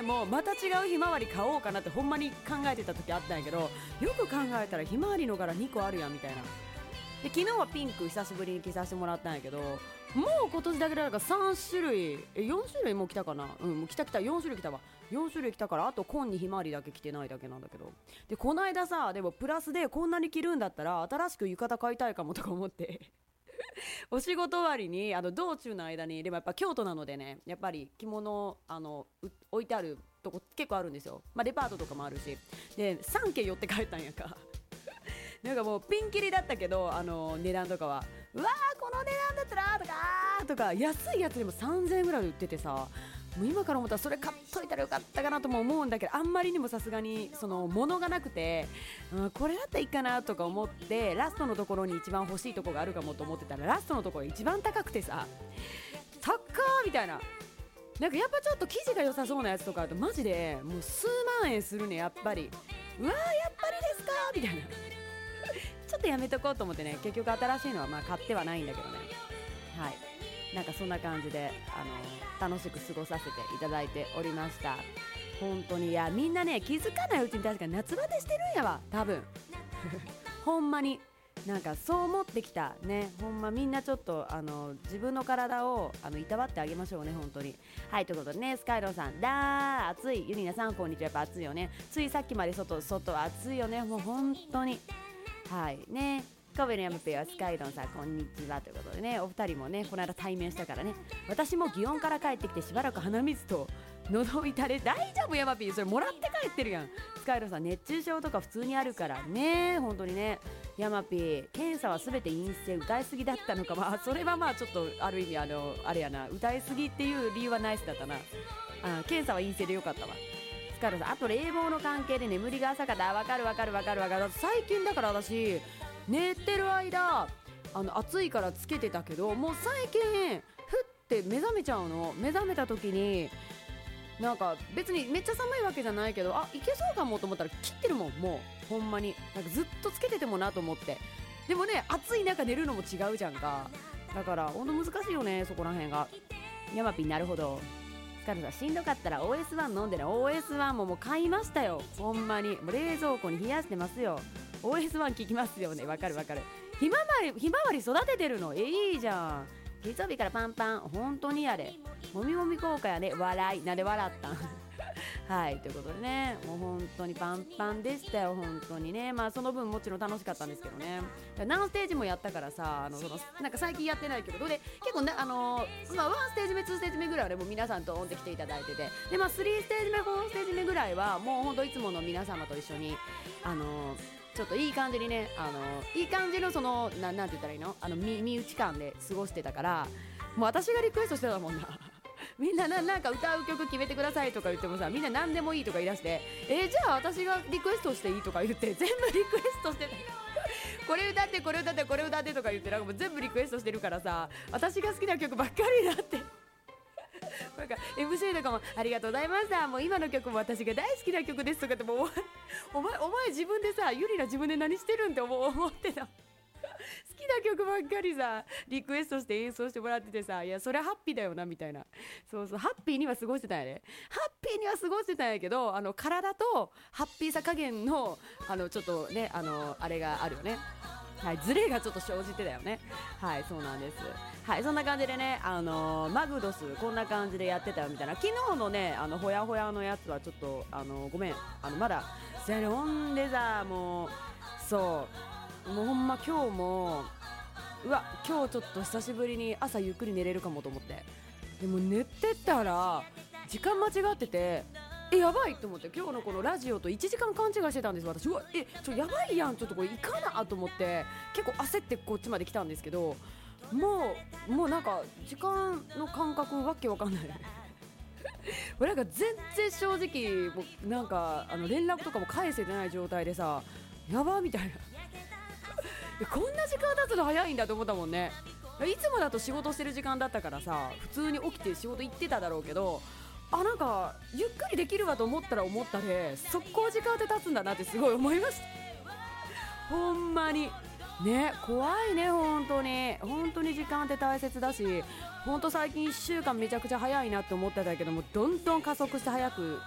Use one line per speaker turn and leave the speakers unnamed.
もまた違うひまわり買おうかなってほんまに考えてた時あったんやけど、よく考えたらひまわりの柄2個あるやんみたいな。で昨日はピンク久しぶりに着させてもらったんやけど、もう今年だけでなんか3種類4種類もう来たかな。もう来た4種類来たわ。4種類来たから、あと紺にひまわりだけ着てないだけなんだけど。でこの間さ、でもプラスでこんなに着るんだったら新しく浴衣買いたいかもとか思ってお仕事終わりに道中の間に、でもやっぱ京都なのでね、やっぱり着物置いてあるとこ結構あるんですよ。デパートとかもあるし、で3軒寄って帰ったんやんかなんかもうピンキリだったけど、値段とかはうわーこの値段だったらとか安いやつでも3000円ぐらいで売っててさ、もう今から思ったらそれ買っといたらよかったかなとも思うんだけど、あんまりにもさすがにその物がなくて、これだったらいいかなとか思って、ラストのところに一番欲しいとこがあるかもと思ってたら、ラストのところ一番高くてさ、高ーみたいな。なんかやっぱちょっと生地が良さそうなやつとかあるとマジでもう数万円するね、やっぱり。うわーやっぱりですかみたいなちょっとやめとこうと思ってね、結局新しいのは買ってはないんだけどね。はい、なんかそんな感じで楽しく過ごさせていただいておりました。本当に。いやみんなね気づかないうちに確かに夏バテしてるんやわ多分ほんまになんかそう思ってきたね。ほんまみんなちょっと自分の体をいたわってあげましょうね本当に。はい、ということでね、スカイローさんだー暑い、ゆりなさんこんにちは。やっぱ暑いよね。ついさっきまで外は暑いよね、もう本当に。はいね、神戸のヤムペイはスカイロンさんこんにちはということでね、お二人もねこの間対面したからね。私も祇園から帰ってきてしばらく鼻水と喉痛れ。大丈夫ヤマピー、それもらって帰ってるやん。スカイロンさん熱中症とか普通にあるからね、本当にね。ヤマピー検査はすべて陰性、歌いすぎだったのか。それはちょっとある意味あれやな、歌いすぎっていう理由はナイスだったな。検査は陰性でよかったわ。スカイロンさんあと冷房の関係で眠りが浅かった。わかる。最近だから私寝てる間暑いからつけてたけど、もう最近ふって目覚めちゃうの。目覚めた時になんか別にめっちゃ寒いわけじゃないけど、いけそうかもと思ったら切ってるもん。もうほんまになんかずっとつけててもなと思って。でもね暑い中寝るのも違うじゃんか。だからほんと難しいよねそこら辺が。ヤマピーなるほど。スカルさんしんどかったら OS1 飲んでね。 OS1 もう買いましたよほんまに。もう冷蔵庫に冷やしてますよ。 OS1 効きますよね。わかる。ひまわり育ててるのいいじゃん。月曜日からパンパン本当にやれ。もみもみ効果やね。笑いなんで笑ったんはいということでね、もう本当にパンパンでしたよ本当にね。その分もちろん楽しかったんですけどね。何ステージもやったからさ、なんか最近やってないけどで結構ね1ステージ目2ステージ目ぐらいはねもう皆さんとオンで来ていただいてて、で3ステージ目4ステージ目ぐらいはもう本当いつもの皆様と一緒にちょっといい感じにねいい感じのなんて言ったらいいの身内感で過ごしてたから、もう私がリクエストしてたもんなみんななんか歌う曲決めてくださいとか言ってもさ、みんな何でもいいとか言い出して、じゃあ私がリクエストしていいとか言って全部リクエストしてたこれ歌ってこれ歌ってこれ歌ってとか言ってなんかもう全部リクエストしてるからさ、私が好きな曲ばっかりになってなんか MC とかもありがとうございました、もう今の曲も私が大好きな曲ですとかって、もうお前自分でさ、ゆりら自分で何してるんって思ってた好きな曲ばっかりさリクエストして演奏してもらっててさ、いやそれはハッピーだよなみたいな。そうハッピーには過ごしてたんやね。ハッピーには過ごしてたんやけど、体とハッピーさ加減のちょっとねあれがあるよね。はい、ズレがちょっと生じてたよね。はい、そうなんです。はい、そんな感じでねマグドスこんな感じでやってたよみたいな。昨日のねほやほやのやつはちょっとごめんまだゼロンでさ、もうそうもうほんま今日も今日ちょっと久しぶりに朝ゆっくり寝れるかもと思って、でも寝てたら時間間違っててやばいと思って、今日のこのラジオと1時間勘違いしてたんです私。やばいやん、ちょっとこれいかなと思って結構焦ってこっちまで来たんですけど、もうなんか時間の感覚わけわかんない俺なんか全然正直もうなんか連絡とかも返せてない状態でさ、やばみたいなこんな時間経つの早いんだと思ったもんね。いつもだと仕事してる時間だったからさ普通に起きて仕事行ってただろうけど、なんかゆっくりできるわと思ったら思ったで速攻時間って経つんだなってすごい思いましたほんまにね。怖いね本当に時間って大切だし、本当最近1週間めちゃくちゃ早いなって思ってたけども、どんどん加速して早く